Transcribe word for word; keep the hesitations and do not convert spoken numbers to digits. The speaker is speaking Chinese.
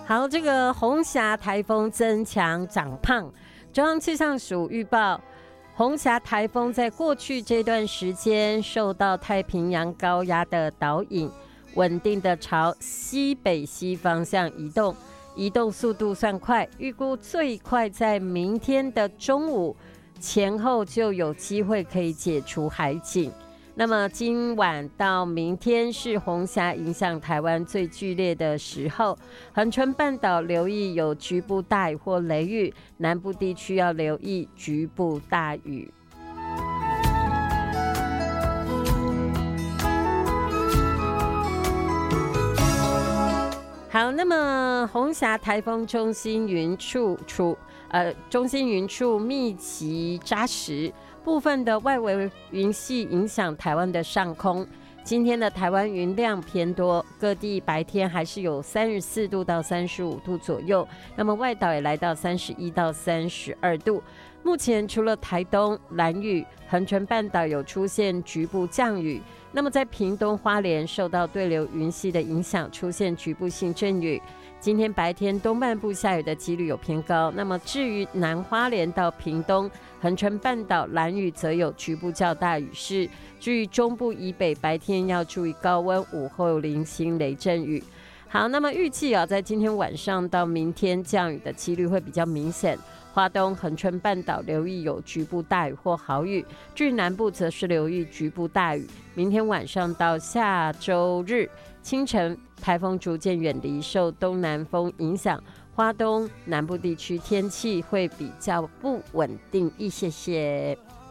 好，这个红霞台风增强长胖，中央气象署预报，红霞台风在过去这段时间受到太平洋高压的导引，稳定的朝西北西方向移动，移动速度算快，预估最快在明天的中午前后就有机会可以解除海警。那么今晚到明天是红霞影响台湾最剧烈的时候，恒春半岛留意有局部大雨或雷雨，南部地区要留意局部大雨。好，那么红霞台风中心云处处呃中心云处密集扎实，部分的外围云系影响台湾的上空。今天的台湾云量偏多，各地白天还是有三十四度到三十五度左右，那么外岛也来到三十一到三十二度。目前除了台东、兰屿、恒春半岛有出现局部降雨，那么在屏东、花莲受到对流云系的影响，出现局部性阵雨。今天白天东半部下雨的几率有偏高，那么至于南花莲到屏东、恒春半岛、兰屿则有局部较大雨势。至于中部以北，白天要注意高温，午后有零星雷阵雨。好，那么预计啊，在今天晚上到明天降雨的几率会比较明显。花东、恒春半岛留意有局部大雨或豪雨，至于南部则是留意局部大雨。明天晚上到下周日清晨，台风逐渐远离，受东南风影响，花东南部地区天气会比较不稳定一些些。